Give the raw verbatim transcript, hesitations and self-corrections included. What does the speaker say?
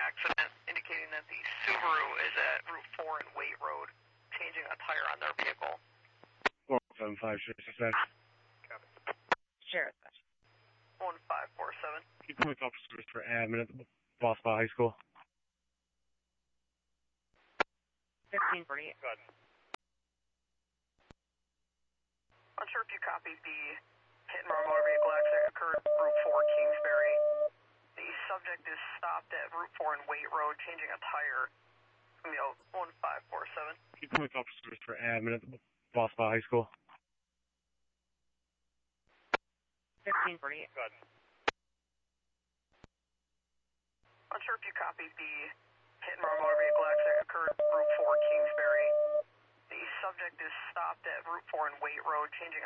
accident indicating that the Subaru is at Route four and Waite Road, changing a tire on their vehicle. four seven five, Sheriff's Dispatch. Copy. Sheriff's Dispatch. one five four seven. Keep police officers for admin at the Boston High School. fifteen forty-eight. Go ahead. Unsure if you copied the hit and run motor vehicle accident occurred at Route four, Kingsbury. The subject is stopped at Route four and Waite Road, changing a tire. From the one five four seven. Keep police officers for admin at the Boston High School. fifteen forty-eight. Go ahead. Unsure if you copied the hit and run motor vehicle accident occurred at Route four, Kingsbury. The subject is stopped at Route four and Waite Road, changing